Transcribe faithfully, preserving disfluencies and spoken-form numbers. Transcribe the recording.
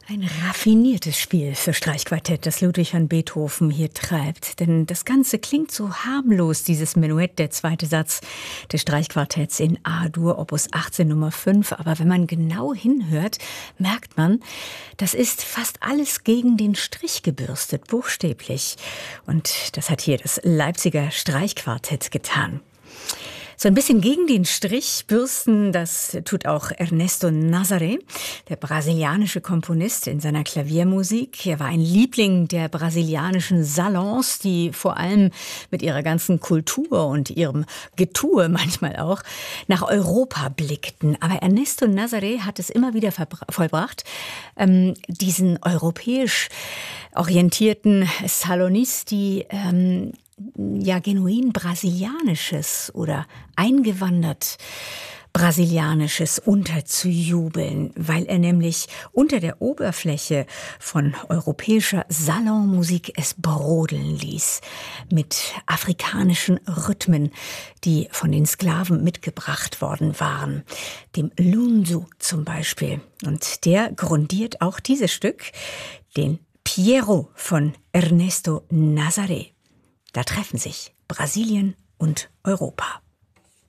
Ein raffiniertes Spiel für Streichquartett, das Ludwig van Beethoven hier treibt. Denn das Ganze klingt so harmlos, dieses Menuett, der zweite Satz des Streichquartetts in A-Dur, Opus achtzehn Nummer fünf. Aber wenn man genau hinhört, merkt man, das ist fast alles gegen den Strich gebürstet, buchstäblich. Und das hat hier das Leipziger Streichquartett getan. So ein bisschen gegen den Strich bürsten, das tut auch Ernesto Nazaré, der brasilianische Komponist in seiner Klaviermusik. Er war ein Liebling der brasilianischen Salons, die vor allem mit ihrer ganzen Kultur und ihrem Getue manchmal auch nach Europa blickten. Aber Ernesto Nazaré hat es immer wieder vollbracht, ähm, diesen europäisch orientierten Salonisti ähm, ja genuin brasilianisches oder eingewandert brasilianisches unterzujubeln, weil er nämlich unter der Oberfläche von europäischer Salonmusik es brodeln ließ mit afrikanischen Rhythmen, die von den Sklaven mitgebracht worden waren, dem Lundu zum Beispiel. Und der grundiert auch dieses Stück, den Piero von Ernesto Nazaré. Da treffen sich Brasilien und Europa.